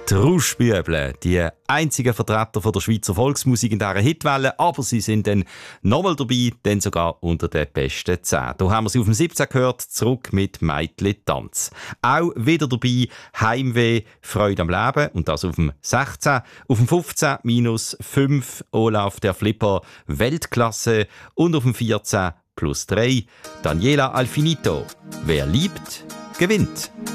Die Rauschbüble, die einzigen Vertreter von der Schweizer Volksmusik in dieser Hitwelle, aber sie sind dann nochmal dabei, dann sogar unter den besten 10. Da haben wir sie auf dem 17 gehört, zurück mit «Meitli Tanz». Auch wieder dabei «Heimweh, Freude am Leben» und das auf dem 16. Auf dem 15 -5 «Olaf der Flipper, Weltklasse» und auf dem 14 +3 «Daniela Alfinito». Wer liebt, gewinnt.